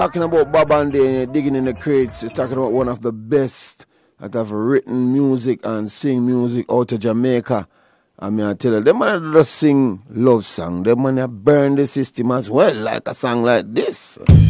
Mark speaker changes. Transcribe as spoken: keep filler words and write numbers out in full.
Speaker 1: Talking about Bob Andy digging in the crates, you're talking about one of the best that have written music and sing music out of Jamaica. I mean, I tell you, them man just sing love song. Them man burn the system as well, like a song like this.